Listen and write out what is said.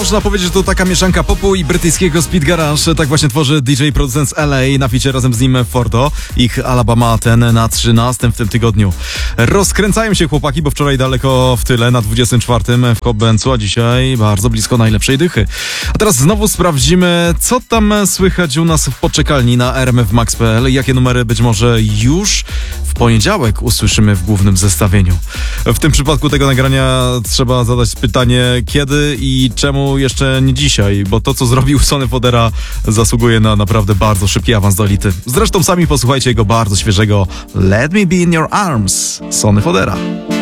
Można powiedzieć, że to taka mieszanka popu i brytyjskiego speed garage. Tak właśnie tworzy DJ producent z LA, na ficie razem z nim Fordo. Ich Alabama ten na 13 w tym tygodniu. Rozkręcają się chłopaki, bo wczoraj daleko w tyle na 24 w Koblencu, a dzisiaj bardzo blisko najlepszej dychy. A teraz znowu sprawdzimy, co tam słychać u nas w poczekalni na rmfmax.pl. Jakie numery być może już w poniedziałek usłyszymy w głównym zestawieniu. W tym przypadku tego nagrania trzeba zadać pytanie, kiedy i czemu jeszcze nie dzisiaj, bo to, co zrobił Sonny Fodera, zasługuje na naprawdę bardzo szybki awans do elity. Zresztą sami posłuchajcie jego bardzo świeżego Let Me Be In Your Arms, Sonny Fodera.